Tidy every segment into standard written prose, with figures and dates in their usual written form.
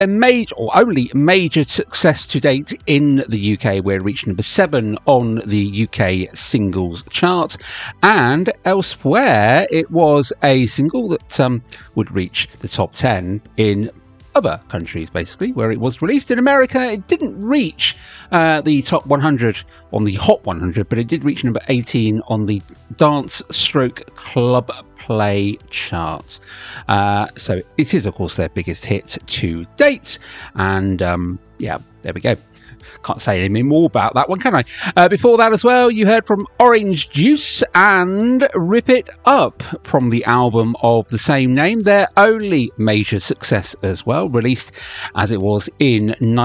a major or only major success to date in the UK, where it reached number 7 on the UK singles chart, and elsewhere it was a single that would reach the top 10 in other countries, basically, where it was released. In America, it didn't reach the top 100 on the Hot 100, but it did reach number 18 on the Dance Stroke Club Play chart. So it is, of course, their biggest hit to date. And yeah, there we go. Can't say anything more about that one, can I? Before that as well, you heard from Orange Juice and Rip It Up from the album of the same name, their only major success as well, released as it was in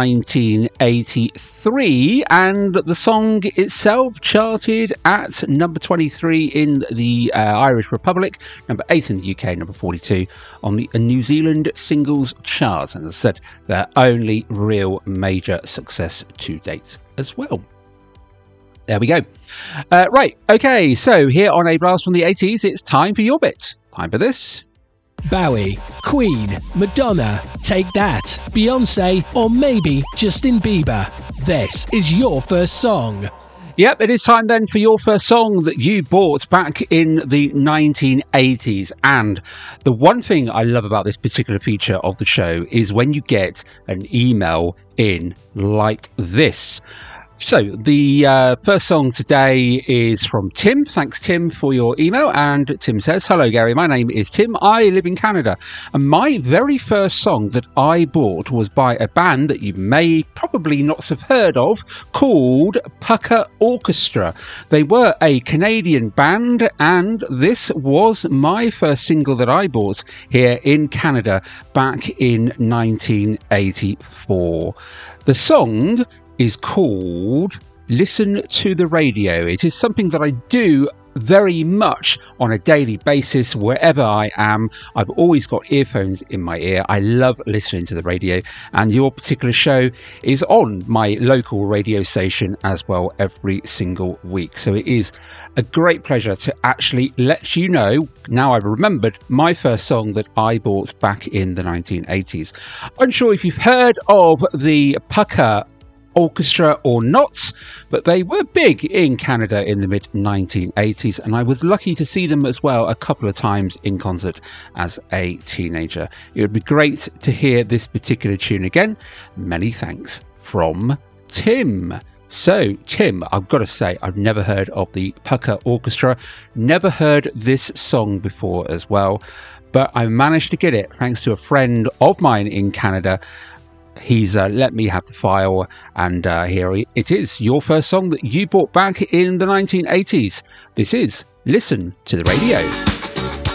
1983, and the song itself charted at number 23 in the Irish Republic, number 8 in the UK, number 42 on the New Zealand singles chart, and as I said, their only real major success to date as well. There we go. Right, okay, so here on A Blast from the 80s, it's time for your bit. Time for this. Bowie, Queen, Madonna, Take That, Beyonce, or maybe Justin Bieber. This is your first song. Yep, it is time then for your first song that you bought back in the 1980s. And the one thing I love about this particular feature of the show is when you get an email in like this. So the first song today is from Tim. Thanks, Tim, for your email. And Tim says, "Hello, Gary. My name is Tim. I live in Canada. And my very first song that I bought was by a band that you may probably not have heard of called Pucker Orchestra. They were a Canadian band, and this was my first single that I bought here in Canada back in 1984. The song is called Listen to the Radio. It is something that I do very much on a daily basis wherever I am. I've always got earphones in my ear. I love listening to the radio, and your particular show is on my local radio station as well every single week. So it is a great pleasure to actually let you know, now I've remembered, my first song that I bought back in the 1980s. I'm sure if you've heard of the Pucker Orchestra or not, but they were big in Canada in the mid-1980s, and I was lucky to see them as well a couple of times in concert as a teenager. It would be great to hear this particular tune again. Many thanks from Tim. So, Tim, I've got to say, I've never heard of the Pucker Orchestra, never heard this song before as well, but I managed to get it thanks to a friend of mine in Canada. He's let me have the file, and here it is, your first song that you bought back in the 1980s. This is Listen to the Radio.